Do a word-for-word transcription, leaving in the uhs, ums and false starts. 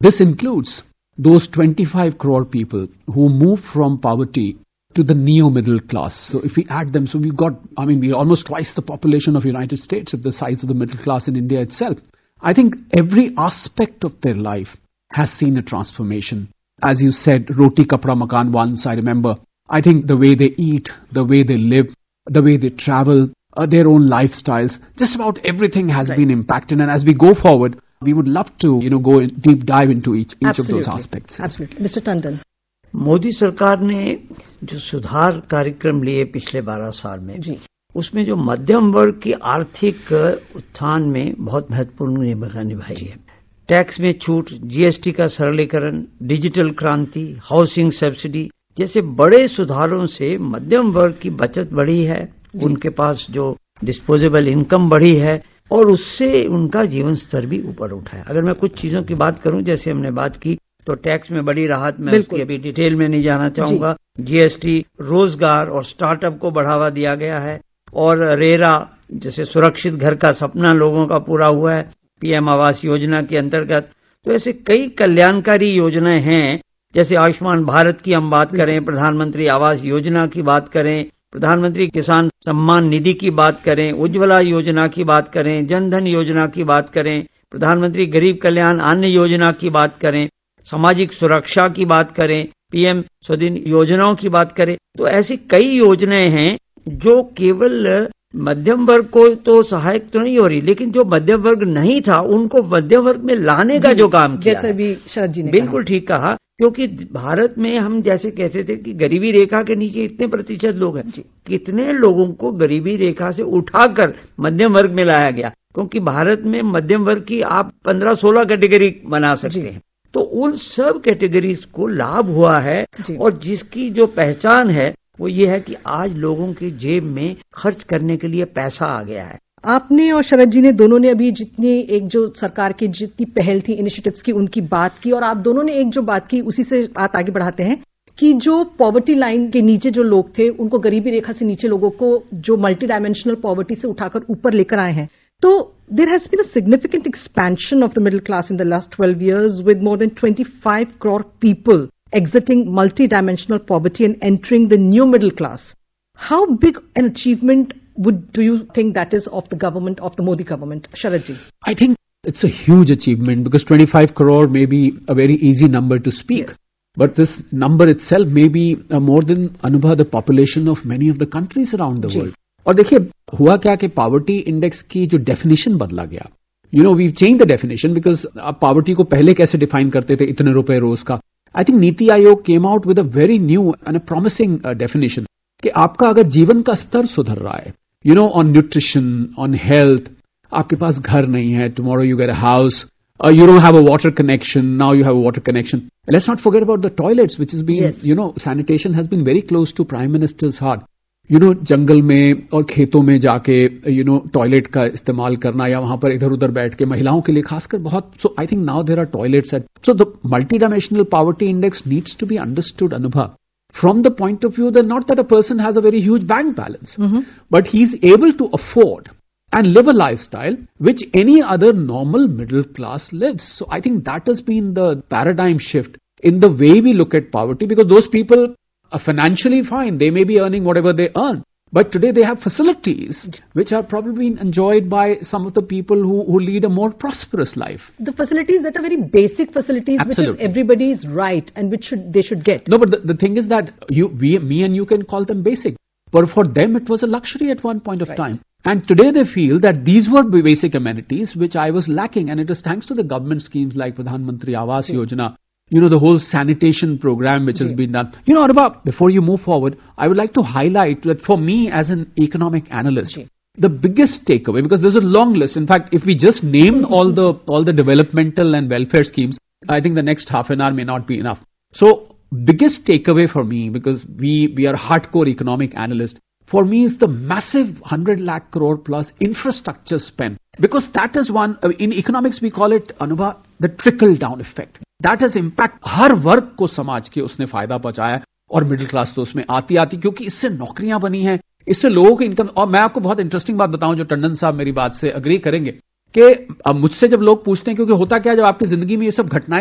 This includes those twenty-five crore people who moved from poverty to the neo-middle class. So if we add them, so we've got, I mean, we're almost twice the population of United States, of the size of the middle class in India itself. I think every aspect of their life has seen a transformation. As you said, roti kapda makan once, I remember. I think the way they eat, the way they live, the way they travel, uh, their own lifestyles, just about everything has right. been impacted. And as we go forward, we would love to, you know, go in deep dive into each, each of those aspects. Absolutely. Mister Tandon. Modi सरकार ने जो सुधार कार्यक्रम लिए पिछले बारह साल में जी उसमें जो मध्यम वर्ग की आर्थिक उत्थान में बहुत महत्वपूर्ण भूमिका निभाई है। टैक्स में छूट, जीएसटी का सरलीकरण, डिजिटल क्रांति, हाउसिंग सब्सिडी जैसे बड़े सुधारों से मध्यम वर्ग की बचत बढ़ी है, उनके पास जो डिस्पोजेबल इनकम बढ़ी है और उससे उनका जीवन स्तर भी ऊपर उठा है। अगर मैं कुछ चीजों की बात करूं, जैसे हमने बात की तो टैक्स में बड़ी राहत, मैं उसकी अभी डिटेल में नहीं जाना चाहूंगा। जीएसटी, रोजगार और स्टार्टअप को बढ़ावा दिया गया है और रेरा जैसे सुरक्षित घर का सपना लोगों का पूरा हुआ है पीएम आवास योजना के अंतर्गत। तो ऐसे कई कल्याणकारी योजनाएं हैं, जैसे आयुष्मान भारत की हम बात करें, प्रधानमंत्री आवास योजना की बात करें, प्रधानमंत्री किसान सम्मान निधि की बात करें, उज्ज्वला योजना की बात करें, जनधन योजना की बात करें, प्रधानमंत्री गरीब कल्याण अन्न योजना की बात करें, सामाजिक सुरक्षा की बात करें, पीएम स्वनिधि योजनाओं की बात करें। तो ऐसी कई योजनाएं हैं जो केवल मध्यम वर्ग को तो सहायक तो नहीं हो रही, लेकिन जो मध्यम वर्ग नहीं था उनको मध्यम वर्ग में लाने का जो काम किया, जैसे भी शरद जी ने बिल्कुल ठीक कहा। क्योंकि भारत में हम जैसे कहते थे कि गरीबी रेखा के नीचे इतने प्रतिशत लोग हैं, कितने लोगों को गरीबी रेखा से उठाकर मध्यम वर्ग में लाया गया, क्योंकि भारत में मध्यम वर्ग की आप पंद्रह सोलह कैटेगरी बना सकते हैं। तो उन सब कैटेगरीज को लाभ हुआ है और जिसकी जो पहचान है वो ये है कि आज लोगों की जेब में खर्च करने के लिए पैसा आ गया है। आपने और शरद जी ने दोनों ने अभी जितनी एक जो सरकार की जितनी पहल थी इनिशिएटिव्स की उनकी बात की, और आप दोनों ने एक जो बात की उसी से बात आगे बढ़ाते हैं कि जो पॉवर्टी लाइन के नीचे जो लोग थे उनको, गरीबी रेखा से नीचे लोगों को जो मल्टी डायमेंशनल पॉवर्टी से उठाकर ऊपर लेकर आए हैं। तो there has been a significant expansion of the middle class in the last twelve years with more than twenty-five crore people exiting multi-dimensional poverty and entering the new middle class. How big an achievement would do you think that is of the government, of the Modi government? Sharad ji. I think it's a huge achievement because twenty-five crore may be a very easy number to speak. Yes. But this number itself may be uh, more than Anubha, the population of many of the countries around the ji. world. और देखिए हुआ क्या कि poverty index की जो definition बदला गया, you know we change the definition because आप पावर्टी को पहले कैसे डिफाइन करते थे, इतने रुपए रोज का। I think NITI Aayog came out with a very new and a promising definition कि आपका अगर जीवन का स्तर सुधर रहा है, you know on nutrition, on health, आपके पास घर नहीं है, tomorrow you get a house, you don't have a water connection, now you have a water connection. Let's not forget about the toilets, which has been, yes. you know, sanitation has been very close to Prime Minister's heart. You know जंगल में और खेतों में जाके you know toilet का इस्तेमाल करना या वहां पर इधर उधर बैठ के महिलाओं के लिए खासकर बहुत, सो I think now there are toilets eight, so the multi dimensional poverty index needs to be understood अनुभव from the point of view that not that a person has a very huge bank balance, but he is able to afford and live a lifestyle which any other normal middle class lives. So I think that has been the paradigm shift in the way we look at poverty, because those people are financially fine. They may be earning whatever they earn, but today they have facilities which are probably enjoyed by some of the people who, who lead a more prosperous life. The facilities that are very basic facilities, Absolutely. Which is everybody's right and which should they should get. No, but the, the thing is that you, we, me and you can call them basic, but for them it was a luxury at one point of right. time. And today they feel that these were basic amenities which I was lacking, and it is thanks to the government schemes like Pradhan Mantri Awas okay. Yojana, you know, the whole sanitation program which okay. has been done. You know, Anubha, before you move forward, I would like to highlight that for me as an economic analyst, okay. the biggest takeaway, because there's a long list. In fact, if we just name all the all the developmental and welfare schemes, I think the next half an hour may not be enough. So, biggest takeaway for me, because we we are hardcore economic analysts, for me is the massive one hundred lakh crore plus infrastructure spend, because that is one, in economics we call it, Anubha, the trickle down effect. That has impact, हर वर्ग को समाज के उसने फायदा पहुंचाया और middle class तो उसमें आती आती, क्योंकि इससे नौकरियां बनी हैं, इससे लोगों की इनकम। और मैं आपको बहुत इंटरेस्टिंग बात बताऊं जो टंडन साहब मेरी बात से अग्री करेंगे कि मुझसे जब लोग पूछते हैं, क्योंकि होता क्या, जब आपकी जिंदगी में ये सब घटनाएं